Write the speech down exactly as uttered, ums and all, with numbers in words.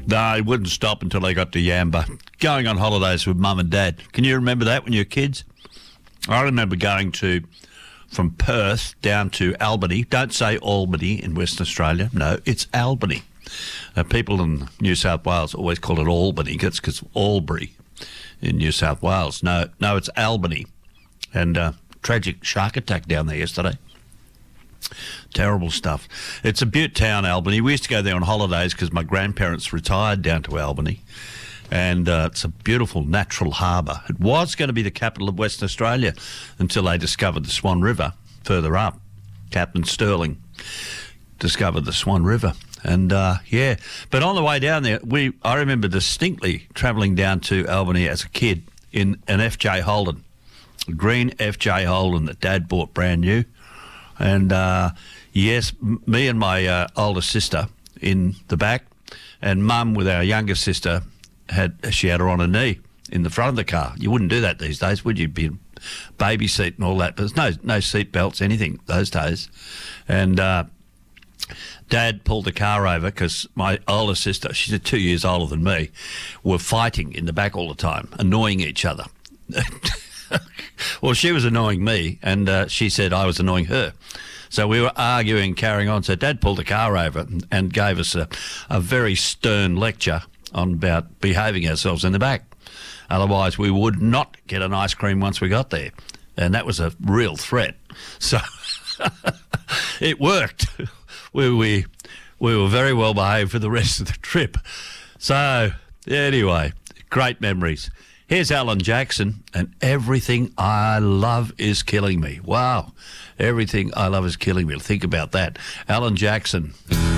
No, it wouldn't stop until they got to Yamba. Going on holidays with mum and dad. Can you remember that when you were kids? I remember going to from Perth down to Albany. Don't say Albany in Western Australia. No, it's Albany. Uh, people in New South Wales always call it Albany. It's because Albury in New South Wales. No, no, it's Albany. And uh, tragic shark attack down there yesterday. Terrible stuff. It's a beaut town, Albany. We used to go there on holidays because my grandparents retired down to Albany. And uh, it's a beautiful natural harbour. It was going to be the capital of Western Australia until they discovered the Swan River further up. Captain Stirling discovered the Swan River. And, uh, yeah, but on the way down there, we I remember distinctly travelling down to Albany as a kid in an F J Holden, a green F J Holden that Dad bought brand new. And, uh, yes, m- me and my uh, older sister in the back, and Mum with our younger sister, had she had her on her knee in the front of the car. You wouldn't do that these days, would you? Be baby seat and all that. But there's no, no seat belts, anything those days. And uh, Dad pulled the car over because my older sister, she's two years older than me, were fighting in the back all the time, annoying each other. Well, she was annoying me, and uh, she said I was annoying her. So we were arguing, carrying on. So Dad pulled the car over and, and gave us a, a very stern lecture on about behaving ourselves in the back. Otherwise, we would not get an ice cream once we got there. And that was a real threat. So it worked. We, we, we were very well behaved for the rest of the trip. So anyway, great memories. Here's Alan Jackson, and Everything I Love Is Killing Me. Wow. Everything I Love Is Killing Me. Think about that. Alan Jackson.